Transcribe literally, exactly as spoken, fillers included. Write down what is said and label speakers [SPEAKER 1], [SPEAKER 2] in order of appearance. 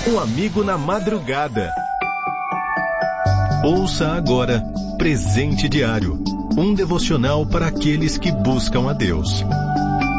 [SPEAKER 1] Um amigo na madrugada. Ouça agora Presente Diário, um devocional para aqueles que buscam a Deus.